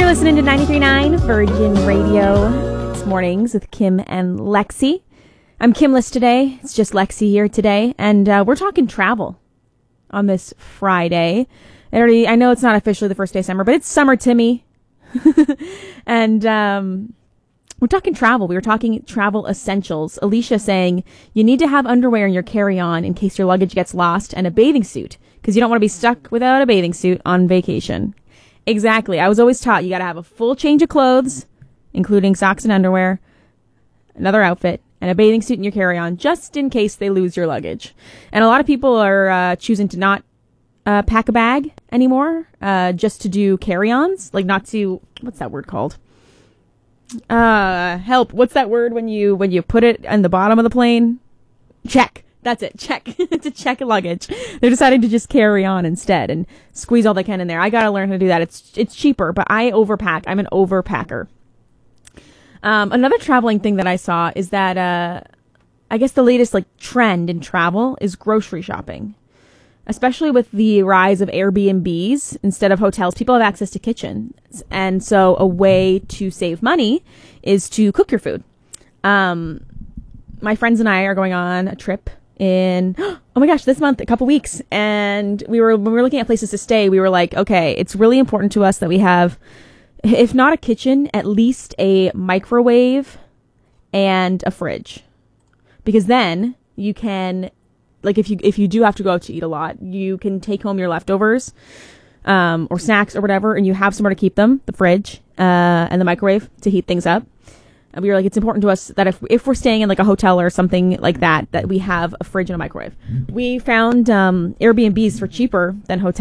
You're listening to 93.9 Virgin Radio. It's Mornings with Kim and Lexi. I'm Kimless today. It's just Lexi here today. And we're talking travel on this Friday. I know it's not officially the first day of summer, but it's summer to me. And we're talking travel. We were talking travel essentials. Alicia saying you need to have underwear in your carry-on in case your luggage gets lost, and a bathing suit because you don't want to be stuck without a bathing suit on vacation. Exactly. I was always taught you got to have a full change of clothes, including socks and underwear, another outfit, and a bathing suit in your carry-on just in case they lose your luggage. And a lot of people are choosing to not pack a bag anymore, just to do carry-ons, like not to, what's that word called? Help. What's that word when you put it on the bottom of the plane? Check. That's it. Check. To check luggage. They're deciding to just carry on instead and squeeze all they can in there. I got to learn how to do that. It's cheaper, but I overpack. I'm an overpacker. Another traveling thing that I saw is that, I guess the latest trend in travel is grocery shopping, especially with the rise of Airbnbs instead of hotels. People have access to kitchens. And so a way to save money is to cook your food. My friends and I are going on a trip in, oh my gosh, this month, a couple weeks. And when we were looking at places to stay, we were like, okay, it's really important to us that we have, if not a kitchen, at least a microwave and a fridge. Because then you can, if you do have to go out to eat a lot, you can take home your leftovers, or snacks or whatever, and you have somewhere to keep them, the fridge, and the microwave to heat things up. And we were like, it's important to us that if we're staying in a hotel or something like that we have a fridge and a microwave. We found Airbnbs for cheaper than hotels.